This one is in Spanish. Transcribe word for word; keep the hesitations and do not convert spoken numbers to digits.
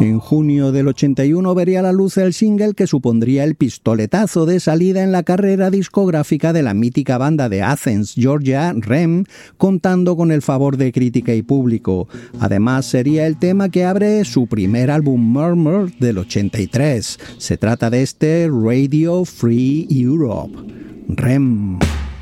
En junio del ochenta y uno vería la luz el single que supondría el pistoletazo de salida en la carrera discográfica de la mítica banda de Athens, Georgia, R E M, contando con el favor de crítica y público. Además, sería el tema que abre su primer álbum Murmur del ochenta y tres. Se trata de este Radio Free Europe. R E M.